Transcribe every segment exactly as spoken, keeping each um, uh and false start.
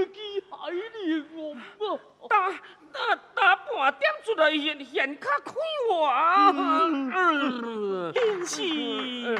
记海玲王啊！ 打打打半点出来现现较快活啊！ 林氏。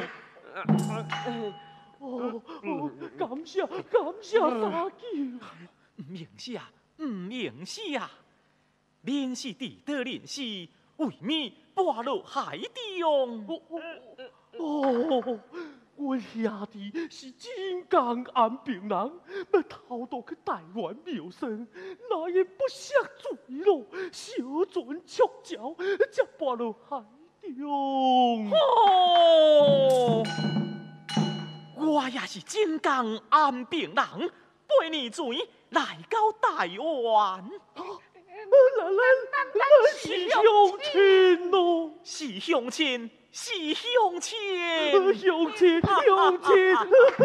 哦哦，感谢感谢三舅。 唔明事啊，唔明事啊！连是地的连是，为咩墮落海中？ 哦哦，我兄弟是真江安平人，要偷渡去台湾苗生，哪会不识水路，小船触礁，才墮落海中。 哦，我也是真江安平人，八年前来到台湾。 咱咱咱是乡亲咯， 是乡亲，是乡亲， 乡亲乡亲。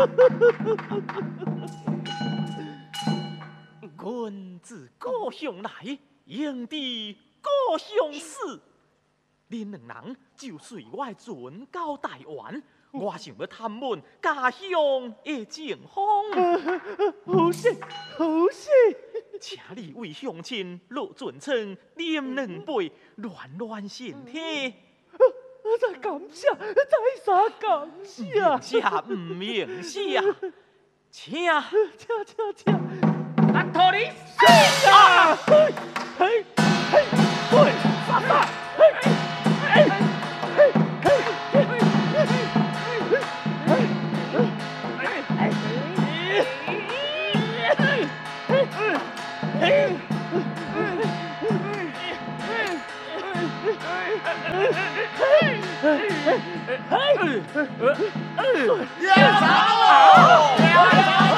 阮自故乡来，迎伫故乡死。恁两人就随我的船到台湾，我想要探问家乡的情况。 好势好势。 请你为乡亲落船舱啉两杯，暖暖身体。 再感谢，再三感谢。 明谢唔明谢，请请请请， 阿托你是啊！嘿嘿嘿，对，杀杀，嘿嘿嘿嘿嘿嘿要走喽！